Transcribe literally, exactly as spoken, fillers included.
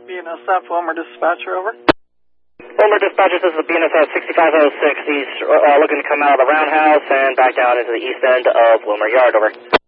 B N S F, Wilmer Dispatcher, over. Wilmer Dispatcher, this is B N S F sixty-five oh six. He's uh, looking to come out of the roundhouse and back down into the east end of Wilmer Yard, over.